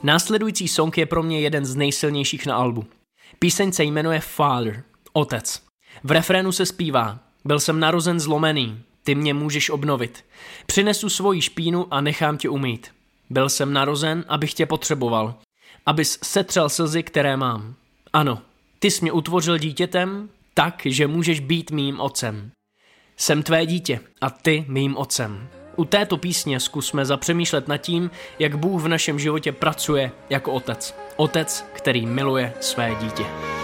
Následující song je pro mě jeden z nejsilnějších na albu. Píseň se jmenuje Father, Otec. V refrénu se zpívá: Byl jsem narozen zlomený, ty mě můžeš obnovit. Přinesu svoji špínu a nechám tě umýt. Byl jsem narozen, abych tě potřeboval, abys setřel slzy, které mám. Ano, ty jsi mě utvořil dítětem, tak, že můžeš být mým otcem. Jsem tvé dítě a ty mým otcem. U této písně zkusme zapřemýšlet nad tím, jak Bůh v našem životě pracuje jako otec. Otec, který miluje své dítě.